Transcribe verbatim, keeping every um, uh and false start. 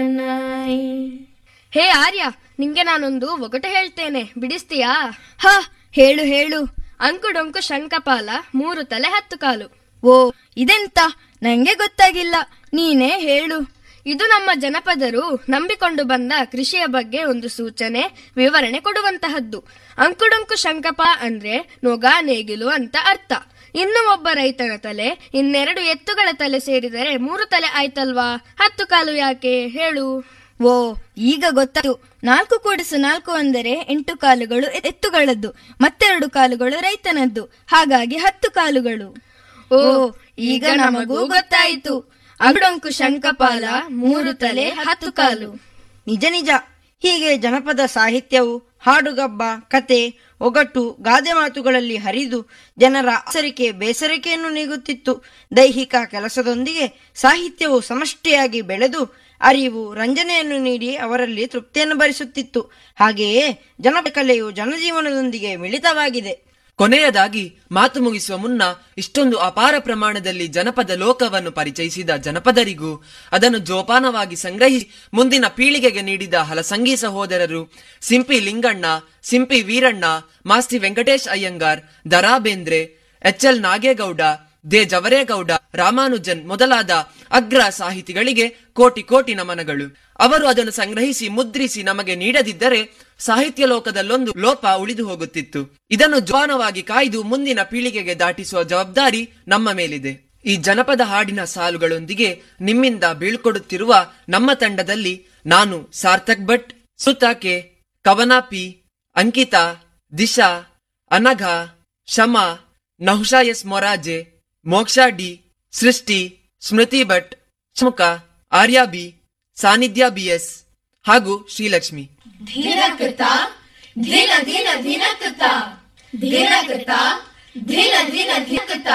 ಶರಣಾಯಿ. ಹೇ ಆರ್ಯ, ನಿಂಗೆ ನಾನೊಂದು ಒಗಟು ಹೇಳ್ತೇನೆ, ಬಿಡಿಸ್ತೀಯಾ? ಹ, ಹೇಳು ಹೇಳು. ಅಂಕುಡೊಂಕು ಶಂಕಪಾಲ, ಮೂರು ತಲೆ ಹತ್ತು ಕಾಲು. ಓ, ಇದೆಂತ? ನಂಗೆ ಗೊತ್ತಾಗಿಲ್ಲ, ನೀನೇ ಹೇಳು. ಇದು ನಮ್ಮ ಜನಪದರು ನಂಬಿಕೊಂಡು ಬಂದ ಕೃಷಿಯ ಬಗ್ಗೆ ಒಂದು ಸೂಚನೆ, ವಿವರಣೆ ಕೊಡುವಂತಹದ್ದು. ಅಂಕುಡೊಂಕು ಶಂಕಪ ಅಂದ್ರೆ ನೊಗ ನೇಗಿಲು ಅಂತ ಅರ್ಥ. ಇನ್ನು ಒಬ್ಬ ರೈತನ ತಲೆ ಇನ್ನೆರಡು ಎತ್ತುಗಳ ತಲೆ ಸೇರಿದರೆ ಮೂರು ತಲೆ ಆಯ್ತಲ್ವಾ? ಹತ್ತು ಕಾಲು ಯಾಕೆ ಹೇಳು? ಓ, ಈಗ ಗೊತ್ತಾಯ್ತು. ನಾಲ್ಕು ಕೂಡಿಸು ನಾಲ್ಕು ಅಂದರೆ ಎಂಟು ಕಾಲುಗಳು ಎತ್ತುಗಳದ್ದು, ಮತ್ತೆರಡು ಕಾಲುಗಳು ರೈತನದ್ದು, ಹಾಗಾಗಿ ಹತ್ತು ಕಾಲುಗಳು. ಓ, ಈಗ ನಮಗೂ ಗೊತ್ತಾಯಿತು. ಅಂಕುಡೊಂಕು ಶಂಕಪಾಲ, ಮೂರು ತಲೆ ಹತ್ತು ಕಾಲು. ನಿಜ ನಿಜ. ಹೀಗೆ ಜನಪದ ಸಾಹಿತ್ಯವು ಹಾಡುಗಬ್ಬ, ಕತೆ, ಒಗಟು, ಗಾದೆ ಮಾತುಗಳಲ್ಲಿ ಹರಿದು ಜನರ ಆಸರಿಕೆ ಬೇಸರಿಕೆಯನ್ನು ನೀಗುತ್ತಿತ್ತು. ದೈಹಿಕ ಕೆಲಸದೊಂದಿಗೆ ಸಾಹಿತ್ಯವು ಸಮಷ್ಟಿಯಾಗಿ ಬೆಳೆದು ಅರಿವು, ರಂಜನೆಯನ್ನು ನೀಡಿ ಅವರಲ್ಲಿ ತೃಪ್ತಿಯನ್ನು ಭರಿಸುತ್ತಿತ್ತು. ಹಾಗೆಯೇ ಜನಪದ ಕಲೆಯು ಜನಜೀವನದೊಂದಿಗೆ ಮಿಳಿತವಾಗಿದೆ. ಕೊನೆಯದಾಗಿ ಮಾತು ಮುಗಿಸುವ ಮುನ್ನ ಇಷ್ಟೊಂದು ಅಪಾರ ಪ್ರಮಾಣದಲ್ಲಿ ಜನಪದ ಲೋಕವನ್ನು ಪರಿಚಯಿಸಿದ ಜನಪದರಿಗೂ ಅದನ್ನು ಜೋಪಾನವಾಗಿ ಸಂಗ್ರಹಿಸಿ ಮುಂದಿನ ಪೀಳಿಗೆಗೆ ನೀಡಿದ ಹಲಸಂಗಿ ಸಹೋದರರು ಸಿಂಪಿ ಲಿಂಗಣ್ಣ, ಸಿಂಪಿ ವೀರಣ್ಣ, ಮಾಸ್ತಿ ವೆಂಕಟೇಶ್ ಅಯ್ಯಂಗಾರ್, ದರಾ Bendre, H L Nagegowda, they Javaregowda, Ramanujan ಮೊದಲಾದ ಅಗ್ರ ಸಾಹಿತಿಗಳಿಗೆ ಕೋಟಿ ಕೋಟಿ ನಮನಗಳು. ಅವರು ಅದನ್ನು ಸಂಗ್ರಹಿಸಿ ಮುದ್ರಿಸಿ ನಮಗೆ ನೀಡದಿದ್ದರೆ ಸಾಹಿತ್ಯ ಲೋಕದಲ್ಲೊಂದು ಲೋಪ ಉಳಿದು ಹೋಗುತ್ತಿತ್ತು. ಇದನ್ನು ಜೋಪಾನವಾಗಿ ಕಾಯ್ದು ಮುಂದಿನ ಪೀಳಿಗೆಗೆ ದಾಟಿಸುವ ಜವಾಬ್ದಾರಿ ನಮ್ಮ ಮೇಲಿದೆ. ಈ ಜನಪದ ಹಾಡಿನ ಸಾಲುಗಳೊಂದಿಗೆ ನಿಮ್ಮಿಂದ ಬೀಳ್ಕೊಡುತ್ತಿರುವ ನಮ್ಮ ತಂಡದಲ್ಲಿ ನಾನು ಸಾರ್ಥಕ್ ಭಟ್, ಸುತಾಕೆ, ಕವನ P, Ankita, Disha, Anagha, Shama, ನಹುಷಾ S ಮೊರಾಜೆ, Moksha D, ಸೃಷ್ಟಿ, ಸ್ಮೃತಿ ಭಟ್, ಸ್ಮುಖ, ಆರ್ಯ ಬಿ, ಸಾನಿಧ್ಯ ಬಿಎಸ್ ಹಾಗೂ ಶ್ರೀಲಕ್ಷ್ಮಿ. ಧೀನಕೃತ ಧಿನ ಧಿನ ಧಿನಕೃತ ಧೀನಕೃತ ಧಿನ ಧಿನ ಧಿನಕೃತ